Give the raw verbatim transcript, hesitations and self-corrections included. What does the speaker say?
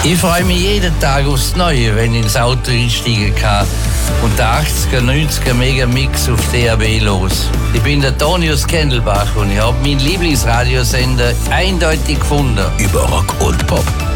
Ich freue mich jeden Tag aufs Neue, wenn ich ins Auto einsteigen kann und der achtziger, neunziger Megamix auf D A B los. Ich bin der Tonius Kendelbach und ich habe meinen Lieblingsradiosender eindeutig gefunden. Über Rock und Pop.